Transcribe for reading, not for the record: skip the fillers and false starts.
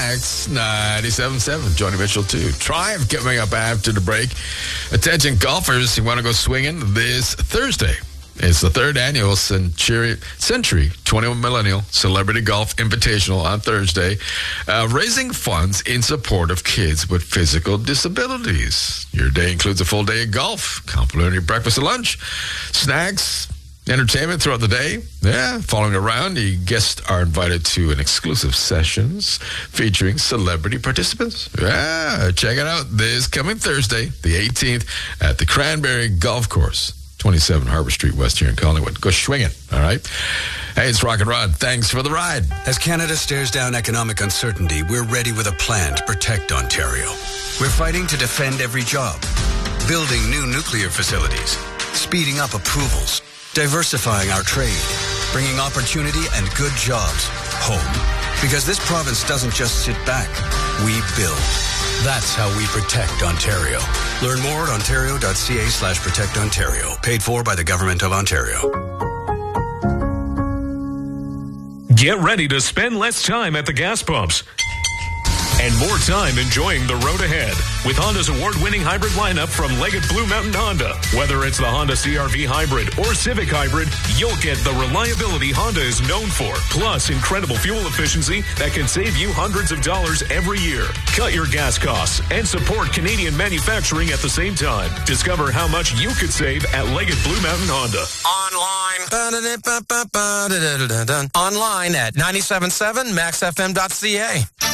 Snacks 97.7. Johnny Mitchell, too. Triumph coming up after the break. Attention golfers, you want to go swinging this Thursday. It's the third annual Century 21 Millennial Celebrity Golf Invitational on Thursday, raising funds in support of kids with physical disabilities. Your day includes a full day of golf, complimentary breakfast and lunch, snacks, entertainment throughout the day. Following a round, the guests are invited to an exclusive sessions featuring celebrity participants. Check it out this coming Thursday, the 18th, at the Cranberry Golf Course. 27 Harbor Street West here in Collingwood. Go swinging, all right? Hey, it's Rock and Rod. Thanks for the ride. As Canada stares down economic uncertainty, we're ready with a plan to protect Ontario. We're fighting to defend every job, building new nuclear facilities, speeding up approvals, diversifying our trade, bringing opportunity and good jobs home. Because this province doesn't just sit back, we build. That's how we protect Ontario. Learn more at ontario.ca/protectontario. Paid for by the Government of Ontario. Get ready to spend less time at the gas pumps and more time enjoying the road ahead with Honda's award-winning hybrid lineup from Leggett Blue Mountain Honda. Whether it's the Honda CR-V Hybrid or Civic Hybrid, you'll get the reliability Honda is known for, plus incredible fuel efficiency that can save you hundreds of dollars every year. Cut your gas costs and support Canadian manufacturing at the same time. Discover how much you could save at Leggett Blue Mountain Honda. Online at 97.7maxfm.ca.